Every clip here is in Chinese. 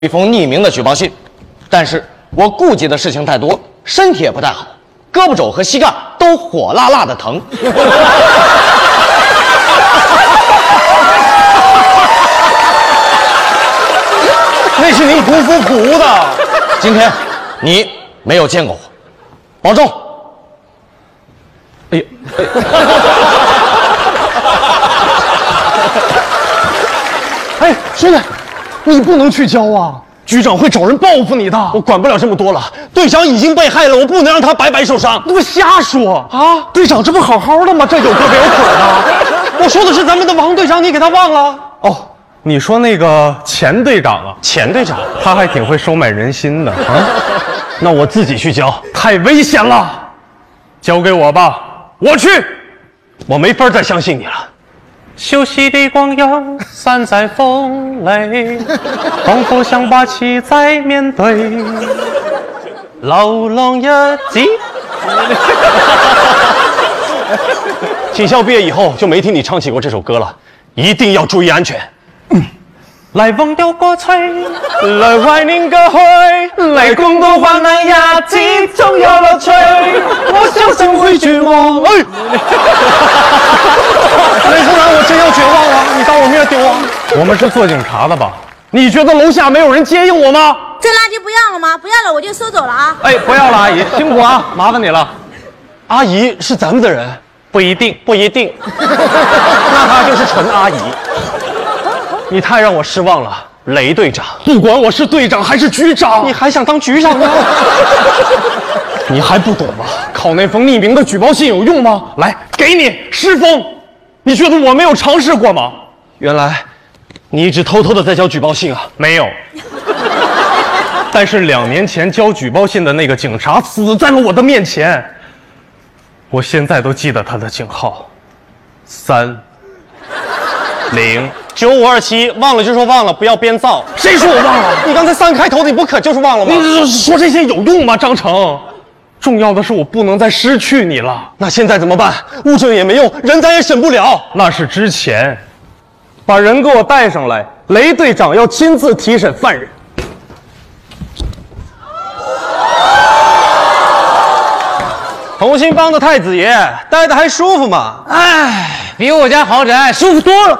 一封匿名的举报信，但是我顾忌的事情太多，身体也不太好，胳膊肘和膝盖都火辣辣的疼。那是您屠夫苦的。今天你没有见过我，保重。哎呦！ 哎，兄弟，你不能去交啊！局长会找人报复你的。 我管不了这么多了，队长已经被害了，我不能让他白白受伤。 你不瞎说啊！队长这不好好的吗？这有个没有可的。 我说的是咱们的王队长，你给他忘了？ 哦，你说那个钱队长啊？ 钱队长， 他还挺会收买人心的啊。 那我自己去交， 太危险了，交给我吧，我去。 我没法再相信你了。 休息的光阳散在风雷，仿佛想把气再面对。 老狼一急。警校毕业以后就没听你唱起过这首歌了，一定要注意安全。 来忘掉歌吹，来怀念歌會，嚟共度患難日子，總有樂趣。我相信會絕望。哎，雷副长，我真要绝望了，你当我面丢啊！我们是做警察的吧？你觉得楼下没有人接应我吗？ 这垃圾不要了吗？不要了，我就收走了啊！ 哎，不要了，阿姨，辛苦啊，麻烦你了。 阿姨是咱们的人， 不一定， 不一定。那她就是纯阿姨。你太让我失望了，雷队长。 不管我是队长还是局长， 你还想当局长呢？ 你还不懂吧？考那封匿名的举报信有用吗？来，给你10封。你觉得我没有尝试过吗？ 原来你一直偷偷的在交举报信啊？ 没有。但是2年前交举报信的那个警察死在了我的面前，我现在都记得他的警号 30957，忘了就说忘了，不要编造。 谁说我忘了？ 你刚才3开头的，你不可就是忘了吗？ 你说这些有用吗，张成？重要的是我不能再失去你了。 那现在怎么办？物证也没用，人咱也审不了。 那是之前，把人给我带上来，雷队长要亲自提审犯人。 同心帮的太子爷待的还舒服吗？ 哎，比我家豪宅舒服多了。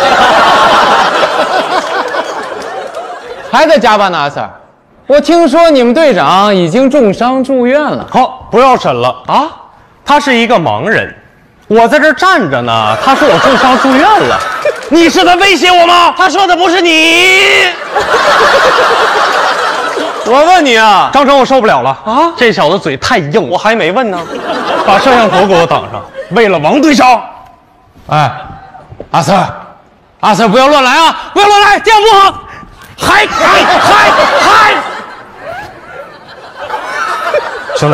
还在加班呢，阿 Sir。我听说你们队长已经重伤住院了。 好，不要审了啊！他是一个盲人，我在这儿站着呢，他说我重伤住院了。你是在威胁我吗？ 他说的不是你。我问你啊， 张成，我受不了了啊！ 这小子嘴太硬， 我还没问呢。 把摄像头给我挡上，为了王队长。 哎，阿 Sir， 不要乱来啊！不要乱来，这样不好。 嗨！兄弟，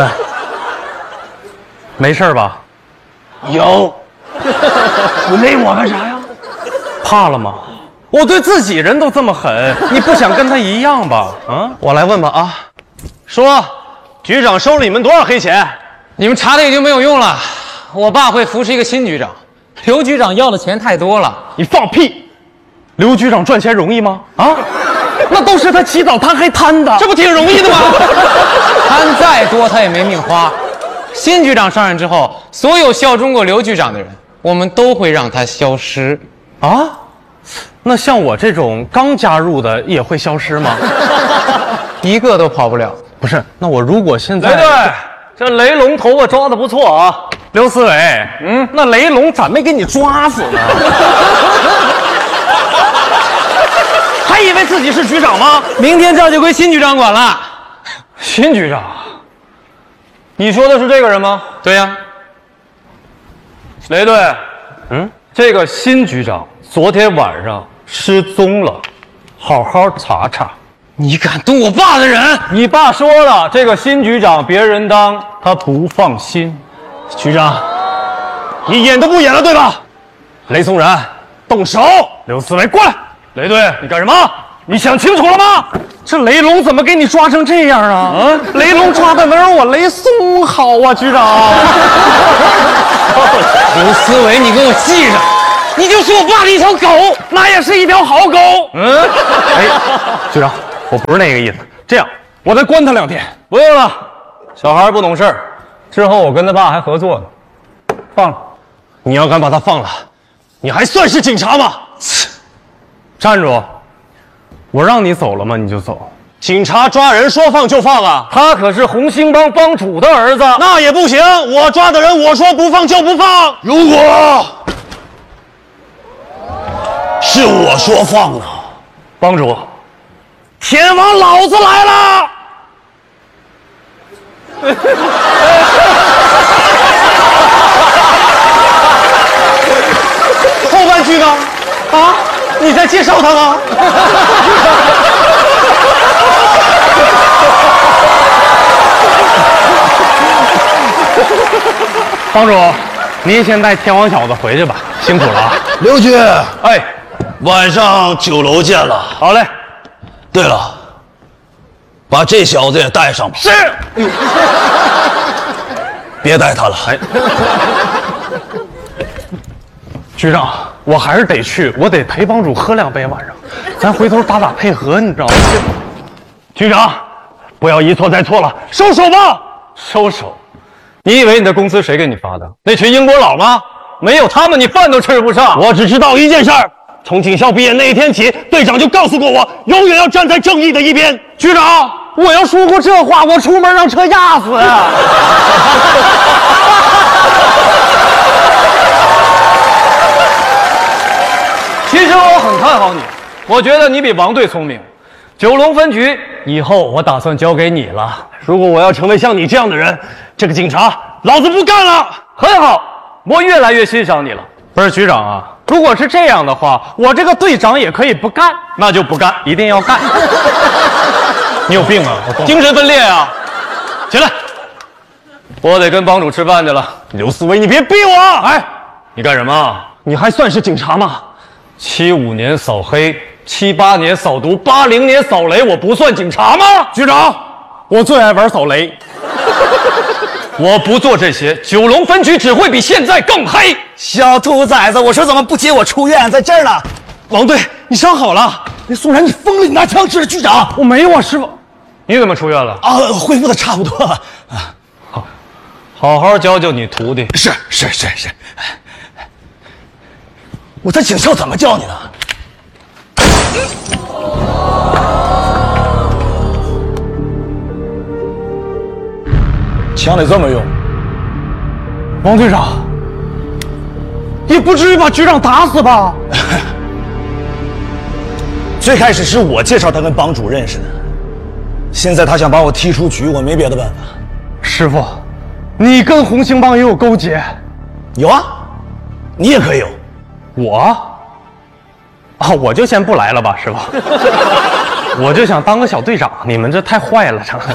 没事吧？ 有。你勒我干啥呀？ 怕了吗？我对自己人都这么狠，你不想跟他一样吧？啊， 我来问吧啊，说，局长收了你们多少黑钱？ 你们查的已经没有用了，我爸会扶持一个新局长，刘局长要的钱太多了。 你放屁！刘局长赚钱容易吗？啊，那都是他起早贪黑贪的， 这不挺容易的吗？ 贪再多他也没命花。新局长上任之后，所有效忠过刘局长的人，我们都会让他消失。 啊？那像我这种刚加入的也会消失吗？ 一个都跑不了。 不是，那我如果现在…… 雷队，这雷龙头发抓的不错啊。 刘思伟，那雷龙咋没给你抓死呢？还以为自己是局长吗？ 明天这就归新局长管了。 新局长， 你说的是这个人吗？ 对呀。 雷队，这个新局长昨天晚上失踪了，好好查查。 你敢动我爸的人？ 你爸说了，这个新局长别人当，他不放心。 局长，你演都不演了对吧？雷松然，动手！ 刘思维，过来！ 雷队，你干什么？你想清楚了吗？ 这雷龙怎么给你抓成这样啊？雷龙抓的能让我雷松好啊，局长！ 刘思维，你给我记上，你就是我爸的一条狗， 那也是一条好狗。 哎，局长， 我不是那个意思。这样，我再关他2天。 不用了，小孩不懂事儿。之后我跟他爸还合作呢，放了。 你要敢把他放了，你还算是警察吗？站住！我让你走了吗？你就走。警察抓人说放就放啊！ 他可是红星帮帮主的儿子， 那也不行，我抓的人我说不放就不放。 如果是我说放呢， 帮主， 天王老子来了！后半句呢？啊，你在介绍他吗？帮主，您先带天王小子回去吧，辛苦了啊。 刘局， 哎， 晚上酒楼见了。 好嘞。 对了，把这小子也带上吧。 是。 别带他了。 哎，局长，我还是得去，我得陪帮主喝2杯晚上，咱回头打配合，你知道吗？局长，不要一错再错了，收手吧。 收手。你以为你的工资谁给你发的？那群英国佬吗？没有他们，你饭都吃不上。 我只知道一件事儿，从警校毕业那一天起，队长就告诉过我，永远要站在正义的一边。局长，我要说过这话，我出门让车压死啊！ 其实我很看好你，我觉得你比王队聪明。九龙分局以后我打算交给你了。 如果我要成为像你这样的人，这个警察老子不干了。 很好，我越来越欣赏你了。 不是局长啊，如果是这样的话，我这个队长也可以不干， 那就不干， 一定要干。你有病啊！ 精神分裂啊！起来，我得跟帮主吃饭去了。 刘思维，你别逼我！ 哎，你干什么？ 你还算是警察吗 ？75年扫黑，78年扫毒，80年扫雷，我不算警察吗？ 局长，我最爱玩扫雷。 我不做这些，九龙分局只会比现在更黑。 小兔崽子，我说怎么不接我出院，在这儿呢？ 王队，你伤好了？ 那宋然，你疯了？你拿枪指着局长？ 我没有啊，师傅。 你怎么出院了？ 啊，恢复的差不多了。啊， 好好教教你徒弟。 是。我在警校怎么教你的？枪得这么用。 王队长，也不至于把局长打死吧？ 最开始是我介绍他跟帮主认识的，现在他想把我踢出局，我没别的办法。 师傅，你跟红星帮也有勾结？ 有啊，你也可以有。 我？啊，我就先不来了吧，师傅。我就想当个小队长，你们这太坏了，成。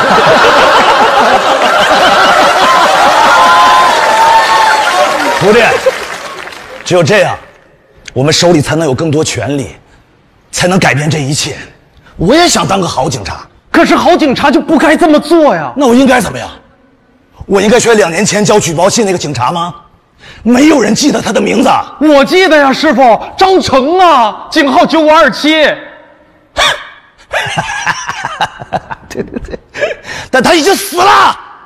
徒弟，只有这样，我们手里才能有更多权力，才能改变这一切。我也想当个好警察， 可是好警察就不该这么做呀。 那我应该怎么样？我应该学2年前交举报信那个警察吗？没有人记得他的名字。 我记得呀，师傅，张成啊，警号9527。 对，但他已经死了。